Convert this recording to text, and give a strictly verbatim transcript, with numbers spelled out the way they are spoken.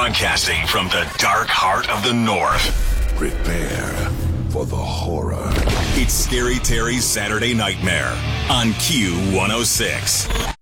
Broadcasting from the dark heart of the North. Prepare for the horror. It's Scary Terry's Saturday Nightmare on Q one oh six.